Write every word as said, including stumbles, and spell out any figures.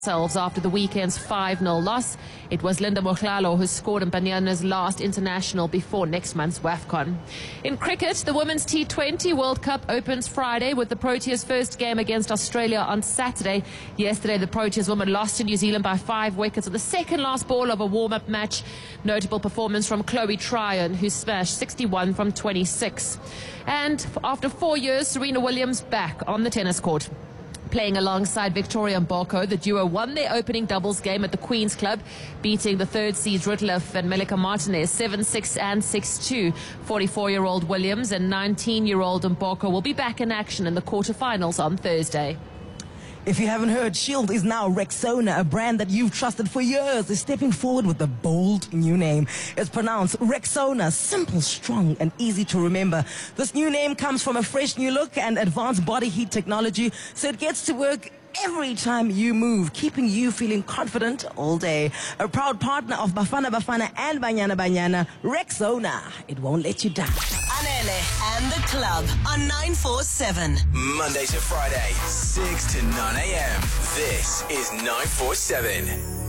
themselves after the weekend's five nil loss. It was Linda Mohlalo who scored in Banyana's last international before next month's WAFCON. In cricket, the Women's T twenty World Cup opens Friday with the Proteas' first game against Australia on Saturday. Yesterday, the Proteas women lost to New Zealand by five wickets at the second last ball of a warm-up match. Notable performance from Chloe Tryon, who smashed sixty-one from twenty-six. And after four years, Serena Williams back on the tennis court. Playing alongside Victoria Mboko, the duo won their opening doubles game at the Queen's Club, beating the third seeds Rutleff and Melika Martinez seven six and six two. forty-four-year-old Williams and nineteen-year-old Mboko will be back in action in the quarterfinals on Thursday. If you haven't heard, Shield is now Rexona, a brand that you've trusted for years, is stepping forward with a bold new name. It's pronounced Rexona, simple, strong, and easy to remember. This new name comes from a fresh new look and advanced body heat technology, so it gets to work every time you move, keeping you feeling confident all day. A proud partner of Bafana Bafana and Banyana Banyana, Rexona. It won't let you down. Anele and the Club on nine four seven. Monday to Friday, six to nine a.m. This is nine four seven.